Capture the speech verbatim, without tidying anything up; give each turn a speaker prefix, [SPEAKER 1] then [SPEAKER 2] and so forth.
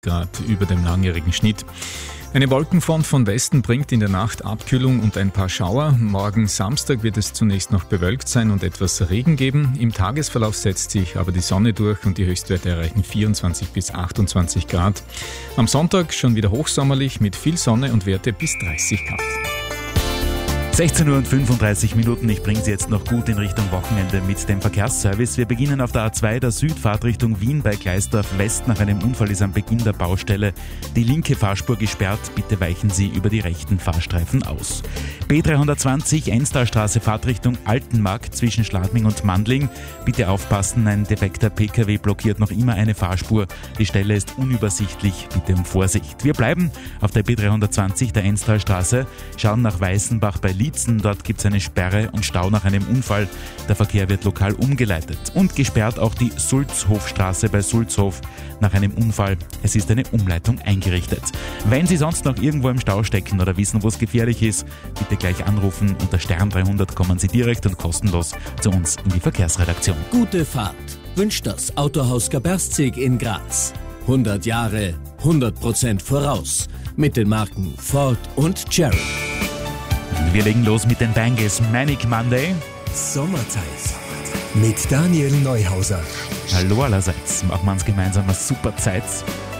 [SPEAKER 1] Grad über dem langjährigen Schnitt. Eine Wolkenfront von Westen bringt in der Nacht Abkühlung und ein paar Schauer. Morgen Samstag wird es zunächst noch bewölkt sein und etwas Regen geben. Im Tagesverlauf setzt sich aber die Sonne durch und die Höchstwerte erreichen vierundzwanzig bis achtundzwanzig Grad. Am Sonntag schon wieder hochsommerlich mit viel Sonne und Werte bis dreißig Grad.
[SPEAKER 2] sechzehn Uhr und fünfunddreißig Minuten. Ich bringe Sie jetzt noch gut in Richtung Wochenende mit dem Verkehrsservice. Wir beginnen auf der A zwei, der Südfahrt Richtung Wien bei Gleisdorf West. Nach einem Unfall ist am Beginn der Baustelle die linke Fahrspur gesperrt. Bitte weichen Sie über die rechten Fahrstreifen aus. B dreihundertzwanzig, Enstalstraße, Fahrtrichtung Altenmarkt zwischen Schladming und Mandling. Bitte aufpassen, ein defekter P K W blockiert noch immer eine Fahrspur. Die Stelle ist unübersichtlich, bitte um Vorsicht. Wir bleiben auf der B dreihundertzwanzig, der Enstalstraße, schauen nach Weißenbach bei Liezen. Dort gibt es eine Sperre und Stau nach einem Unfall. Der Verkehr wird lokal umgeleitet. Und gesperrt auch die Sulzhofstraße bei Sulzhof nach einem Unfall. Es ist eine Umleitung eingerichtet. Wenn Sie sonst noch irgendwo im Stau stecken oder wissen, wo es gefährlich ist, bitte gleich anrufen. Unter Stern dreihundert kommen Sie direkt und kostenlos zu uns in die Verkehrsredaktion.
[SPEAKER 3] Gute Fahrt wünscht das Autohaus Gaberzig in Graz. hundert Jahre, hundert Prozent voraus. Mit den Marken Ford und Cherry.
[SPEAKER 2] Wir legen los mit den Bangles. Manic Monday.
[SPEAKER 4] Sommerzeit mit Daniel Neuhauser.
[SPEAKER 2] Hallo allerseits. Machen wir uns gemeinsam eine super Zeit.